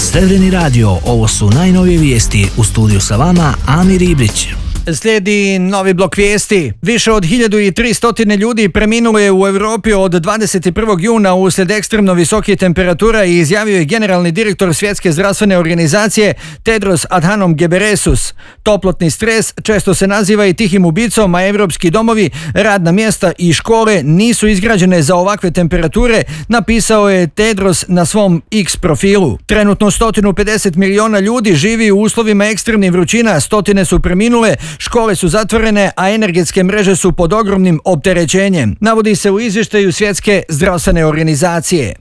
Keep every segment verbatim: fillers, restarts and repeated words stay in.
Stebreni radio, ovo su najnovije vijesti. U studiju sa vama Amir Ibrić. Slijedi novi blok vijesti. Više od hiljadu tristo ljudi preminulo je u Europi od dvadeset prvog juna uslijed ekstremno visokih temperatura i izjavio je generalni direktor Svjetske zdravstvene organizacije Tedros Adhanom Ghebreyesus. Toplotni stres često se naziva i tihim ubicom, a evropski domovi, radna mjesta i škole nisu izgrađene za ovakve temperature, napisao je Tedros na svom X profilu. Trenutno sto pedeset miliona ljudi živi u uslovima ekstremnih vrućina, stotine su preminule, škole su zatvorene, a energetske mreže su pod ogromnim opterećenjem, navodi se u izvještaju Svjetske zdravstvene organizacije.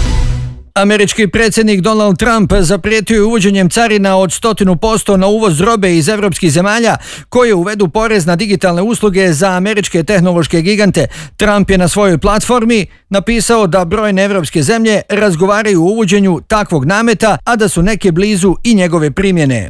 Američki predsjednik Donald Trump zaprijetio je uvođenjem carina od sto posto na uvoz robe iz evropskih zemalja koje uvedu porez na digitalne usluge za američke tehnološke gigante. Trump je na svojoj platformi napisao da brojne evropske zemlje razgovaraju o uvođenju takvog nameta, a da su neke blizu i njegove primjene.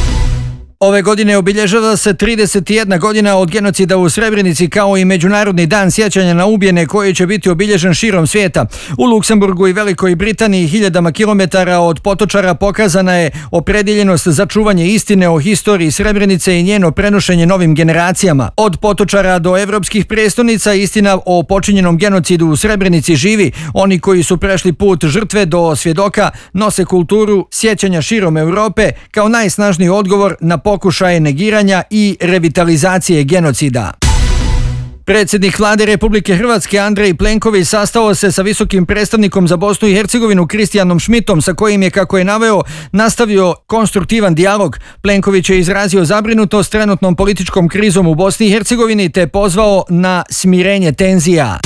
Ove godine obilježava se trideset jedna godina od genocida u Srebrenici, kao i Međunarodni dan sjećanja na ubijene koji će biti obilježen širom svijeta. U Luksemburgu i Velikoj Britaniji hiljadama kilometara od potočara pokazana je opredjeljenost za čuvanje istine o historiji Srebrenice i njeno prenošenje novim generacijama. Od potočara do evropskih prijestolnica istina o počinjenom genocidu u Srebrenici živi. Oni koji su prešli put žrtve do svjedoka nose kulturu sjećanja širom Europe kao najsnažniji odgovor na pokušaje negiranja i revitalizacije genocida. Predsjednik Vlade Republike Hrvatske Andrej Plenković sastao se sa visokim predstavnikom za Bosnu i Hercegovinu Kristijanom Schmidtom, sa kojim je, kako je naveo, nastavio konstruktivan dijalog. Plenković je izrazio zabrinutost trenutnom političkom krizom u Bosni i Hercegovini te pozvao na smirenje tenzija.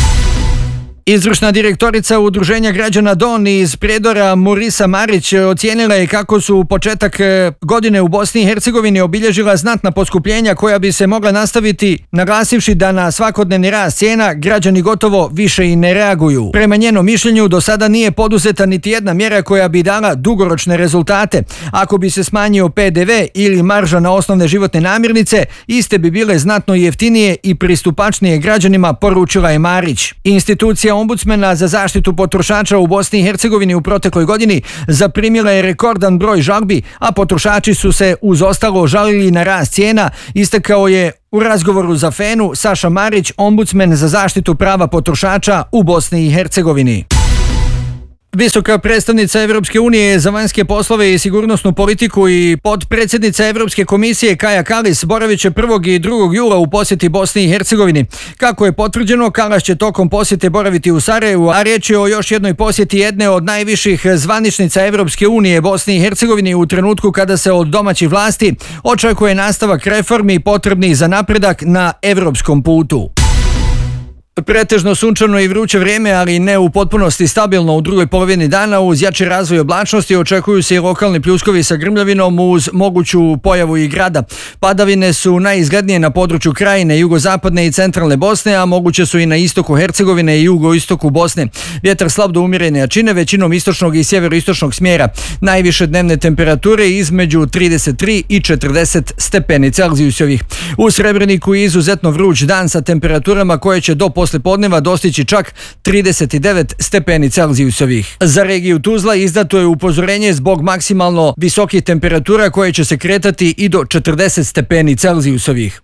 Izvršna direktorica Udruženja građana Don iz Prijedora Murisa Marić ocijenila je kako su početak godine u Bosni i Hercegovini obilježila znatna poskupljenja koja bi se mogla nastaviti, naglasivši da na svakodnevni rast cijena građani gotovo više i ne reaguju. Prema njenom mišljenju do sada nije poduzeta niti jedna mjera koja bi dala dugoročne rezultate. Ako bi se smanjio P D V ili marža na osnovne životne namirnice, iste bi bile znatno jeftinije i pristupačnije građanima, poručila je Marić. Institucija Ombudsmana za zaštitu potrošača u Bosni i Hercegovini u protekloj godini zaprimila je rekordan broj žalbi, a potrošači su se uz ostalo žalili na rast cijena, istakao je u razgovoru za Fenu Saša Marić, ombudsmen za zaštitu prava potrošača u Bosni i Hercegovini. Visoka predstavnica Evropske unije za vanjske poslove i sigurnosnu politiku i potpredsjednica Evropske komisije Kaja Kallas boravit će prvog i drugog jula u posjeti Bosni i Hercegovini. Kako je potvrđeno, Kallas će tokom posjete boraviti u Sarajevu, a riječ je o još jednoj posjeti jedne od najviših zvaničnica Evropske unije Bosni i Hercegovini u trenutku kada se od domaćih vlasti očekuje nastavak reformi potrebnih za napredak na evropskom putu. Pretežno sunčano i vruće vrijeme, ali ne u potpunosti stabilno u drugoj polovini dana. Uz jači razvoj oblačnosti očekuju se i lokalni pljuskovi sa grmljavinom uz moguću pojavu i grada. Padavine su najizglednije na području Krajine, jugozapadne i centralne Bosne, a moguće su i na istoku Hercegovine i jugoistoku Bosne. Vjetar slab do umjerene jačine, većinom istočnog i sjeveroistočnog smjera. Najviše dnevne temperature između trideset tri i četrdeset stepeni Celzijusovih. U Srebreniku je izuzetno vruć dan sa temperaturama koje će do posle podneva dostići čak trideset devet stepeni Celzijusovih. Za regiju Tuzla izdato je upozorenje zbog maksimalno visokih temperatura koje će se kretati i do četrdeset stepeni Celzijusovih.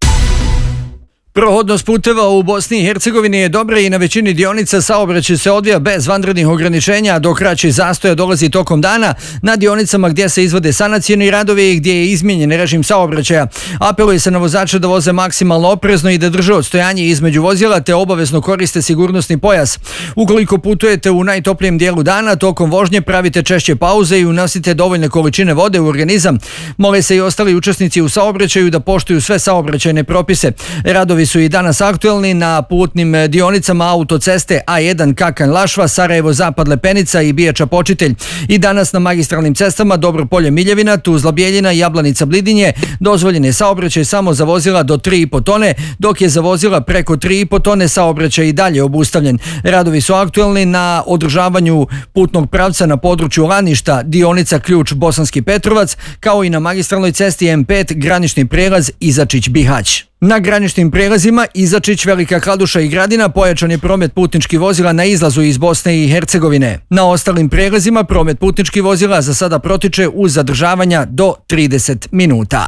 Prohodnost puteva u Bosni i Hercegovini je dobra i na većini dionica saobraćaj se odvija bez vanrednih ograničenja, dok kraći zastoja dolazi tokom dana na dionicama gdje se izvode sanacioni radovi i gdje je izmijenjen režim saobraćaja. Apeluje se na vozače da voze maksimalno oprezno i da drže odstojanje između vozila te obavezno koriste sigurnosni pojas. Ukoliko putujete u najtoplijem dijelu dana, tokom vožnje pravite češće pauze i unosite dovoljne količine vode u organizam. Mole se i ostali učesnici u saobraćaju da poštuju sve saobraćajne propise. Radovi su i danas aktuelni na putnim dionicama autoceste A jedan Kakan-Lašva, Sarajevo-Zapad Lepenica i Bijača-Počitelj. I danas na magistralnim cestama Dobro-Polje-Miljevina, Tuzla-Bjeljina i Jablanica-Blidinje dozvoljen je saobraćaj samo za vozila do tri i po tone, dok je za vozila preko tri i po tone saobraćaj i dalje obustavljen. Radovi su aktuelni na održavanju putnog pravca na području Laništa, dionica Ključ Bosanski Petrovac, kao i na magistralnoj cesti M pet granični prijelaz Izačić-Bihać. Na graničnim prelazima Izačić, Velika Kladuša i Gradina pojačan je promet putničkih vozila na izlazu iz Bosne i Hercegovine. Na ostalim prelazima promet putničkih vozila za sada protiče uz zadržavanja do trideset minuta.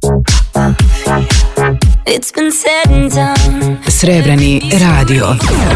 Srebrni radio.